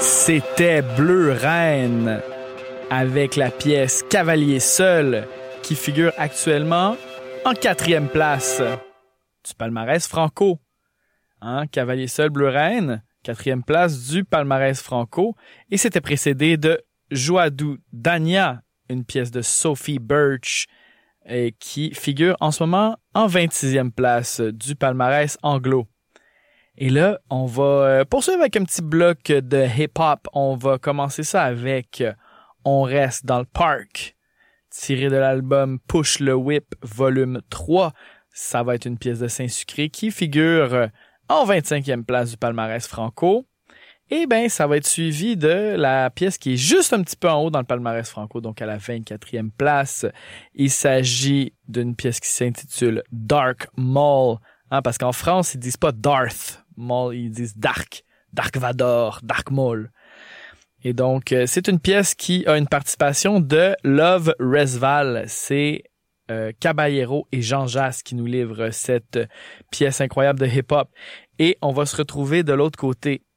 C'était Bleu Reine avec la pièce Cavalier seul qui figure actuellement en 4e place du palmarès franco. Cavalier seul, Bleu Reine, 4e place du palmarès franco. Et c'était précédé de Joadou Dania, une pièce de Sophie Birch qui figure en ce moment en 26e place du palmarès anglo. Et là, on va poursuivre avec un petit bloc de hip-hop. On va commencer ça avec On reste dans le parc, tiré de l'album Push le Whip, volume 3. Ça va être une pièce de Saint-Sucré qui figure en 25e place du palmarès franco. Et bien, ça va être suivi de la pièce qui est juste un petit peu en haut dans le palmarès franco, donc à la 24e place. Il s'agit d'une pièce qui s'intitule Dark Maul, parce qu'en France, ils disent pas Darth Maul, ils disent Dark Vador, Dark Maul. Et donc, c'est une pièce qui a une participation de Love Resval. C'est Caballero et Jean Jass qui nous livrent cette pièce incroyable de hip-hop. Et on va se retrouver de l'autre côté